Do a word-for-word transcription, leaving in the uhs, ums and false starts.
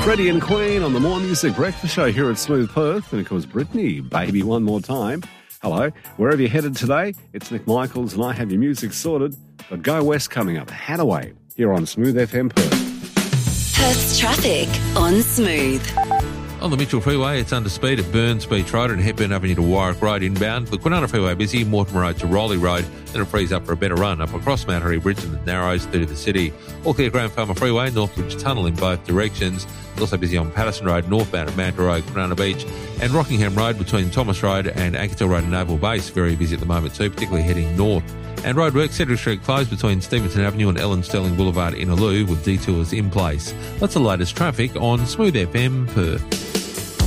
Freddie and Queen on the More Music Breakfast Show here at Smooth Perth. And of course, Brittany, Baby One More Time. Hello. Wherever you're headed today, it's Nick Michaels and I have your music sorted. But Go West coming up, Hadaway, here on Smooth F M Perth. Perth's traffic on Smooth. On the Mitchell Freeway, it's under speed at Burns Beach Road and Hepburn Avenue to Warwick Road inbound. The Kwinana Freeway busy, Mortimer Road to Rowley Road, then it frees up for a better run up across Mount Harry Bridge and the Narrows through to the city. All clear Graham Farmer Freeway, Northbridge Tunnel in both directions. Also busy on Patterson Road, northbound at Manta Road, Kwinana Beach, and Rockingham Road between Thomas Road and Anketel Road and Naval Base. Very busy at the moment too, particularly heading north. And roadworks, Cedric Street closed between Stevenson Avenue and Ellen Sterling Boulevard in Aloo with detours in place. That's the latest traffic on Smooth F M Perth.